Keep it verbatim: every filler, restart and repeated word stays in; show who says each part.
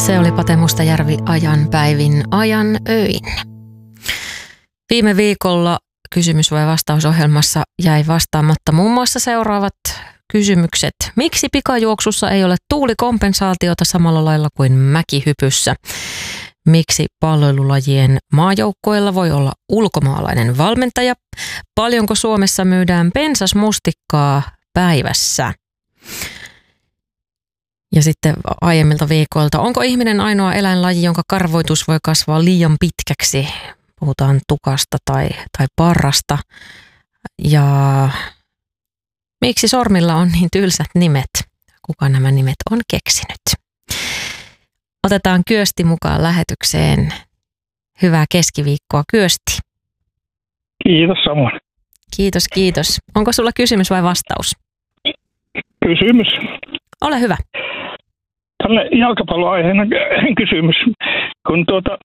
Speaker 1: Se oli Pate Mustajärvi ajan päivin ajan öin. Viime viikolla kysymys- vai vastausohjelmassa jäi vastaamatta muun muassa seuraavat kysymykset. Miksi pikajuoksussa ei ole tuulikompensaatiota samalla lailla kuin mäkihypyssä? Miksi palloilulajien maajoukkoilla voi olla ulkomaalainen valmentaja? Paljonko Suomessa myydään pensasmustikkaa päivässä? Ja sitten aiemmilta viikoilta, onko ihminen ainoa eläinlaji, jonka karvoitus voi kasvaa liian pitkäksi? Puhutaan tukasta tai, tai parrasta. Ja miksi sormilla on niin tylsät nimet? Kuka nämä nimet on keksinyt? Otetaan Kyösti mukaan lähetykseen. Hyvää keskiviikkoa, Kyösti.
Speaker 2: Kiitos samoin.
Speaker 1: Kiitos, kiitos. Onko sulla kysymys vai vastaus?
Speaker 2: Kysymys.
Speaker 1: Ole hyvä.
Speaker 2: Tälle jalkapalloaiheena kysymys. Kun tuota,